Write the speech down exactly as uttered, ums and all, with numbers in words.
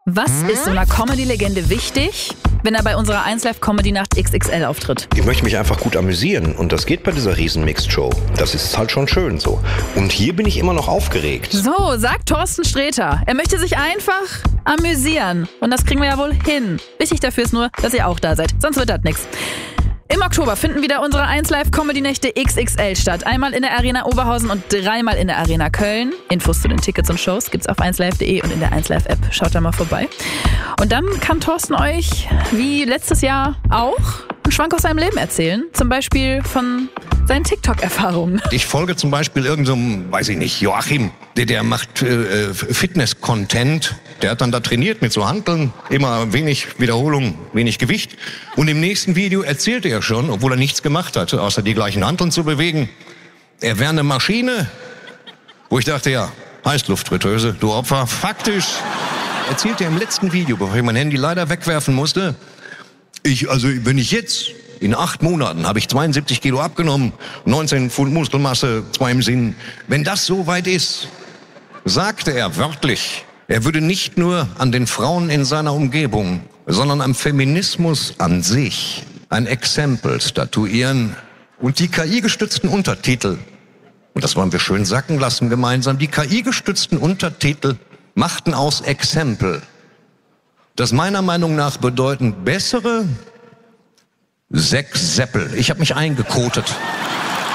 Was ist so einer Comedy-Legende wichtig, wenn er bei unserer eins Live Comedy Nacht X X L auftritt? Ich möchte mich einfach gut amüsieren und das geht bei dieser riesen Mixed Show. Das ist halt schon schön so. Und hier bin ich immer noch aufgeregt. So, sagt Thorsten Sträter. Er möchte sich einfach amüsieren. Und das kriegen wir ja wohl hin. Wichtig dafür ist nur, dass ihr auch da seid. Sonst wird das nichts. Im Oktober finden wieder unsere eins Live Comedy Nächte X X L statt. Einmal in der Arena Oberhausen und dreimal in der Arena Köln. Infos zu den Tickets und Shows gibt's auf eins live punkt de und in der eins Live App. Schaut da mal vorbei. Und dann kann Thorsten euch, wie letztes Jahr auch, einen Schwank aus seinem Leben erzählen. Zum Beispiel von seinen TikTok-Erfahrungen. Ich folge zum Beispiel irgendeinem, so, weiß ich nicht, Joachim, der, der macht äh, Fitness-Content. Der hat dann da trainiert mit so Hanteln, immer wenig Wiederholung, wenig Gewicht. Und im nächsten Video erzählte er schon, obwohl er nichts gemacht hatte, außer die gleichen Hanteln zu bewegen, er wäre eine Maschine. Wo ich dachte, ja, Heißluftfritteuse, du Opfer. Faktisch erzählte er im letzten Video, bevor ich mein Handy leider wegwerfen musste, ich, also wenn ich jetzt in acht Monaten habe ich zweiundsiebzig Kilo abgenommen, neunzehn Pfund Muskelmasse, zwei im Sinn. Wenn das so weit ist, sagte er wörtlich, er würde nicht nur an den Frauen in seiner Umgebung, sondern am Feminismus an sich ein Exempel statuieren. Und die K I-gestützten Untertitel, und das wollen wir schön sacken lassen gemeinsam, die K I-gestützten Untertitel machten aus Exempel das meiner Meinung nach bedeutend bessere Sechs Seppel. Ich habe mich eingekotet.